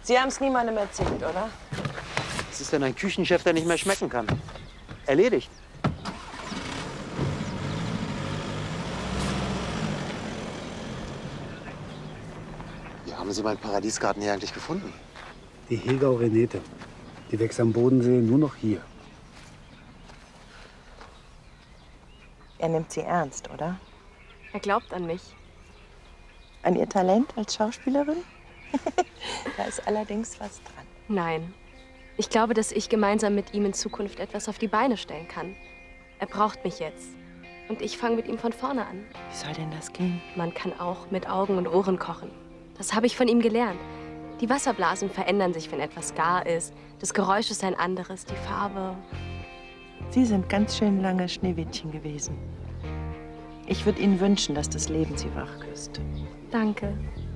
Sie haben es niemandem erzählt, oder? Was ist denn ein Küchenchef, der nicht mehr schmecken kann? Erledigt. Wie haben Sie meinen Paradiesgarten hier eigentlich gefunden? Die Hegau-Renete. Die wächst am Bodensee nur noch hier. Er nimmt Sie ernst, oder? Er glaubt an mich. An Ihr Talent als Schauspielerin? Da ist allerdings was dran. Nein. Ich glaube, dass ich gemeinsam mit ihm in Zukunft etwas auf die Beine stellen kann. Er braucht mich jetzt. Und ich fange mit ihm von vorne an. Wie soll denn das gehen? Man kann auch mit Augen und Ohren kochen. Das habe ich von ihm gelernt. Die Wasserblasen verändern sich, wenn etwas gar ist. Das Geräusch ist ein anderes, die Farbe. Sie sind ganz schön lange Schneewittchen gewesen. Ich würde Ihnen wünschen, dass das Leben Sie wach küsst. Danke.